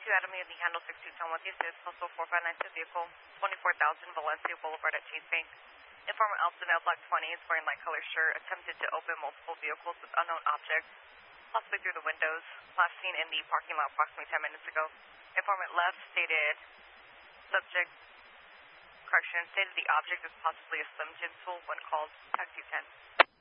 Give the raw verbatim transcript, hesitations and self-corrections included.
two Adam Lee handle six two ten with the assist, postal four five nine two vehicle, twenty-four thousand Valencia Boulevard at Chase Bank. Informant Elsa Male Black twenty is wearing light color shirt, attempted to open multiple vehicles with unknown objects, possibly through the windows, last seen in the parking lot approximately ten minutes ago. Informant left stated subject, correction, stated the object is possibly a Slim Jim tool when called taxi ten.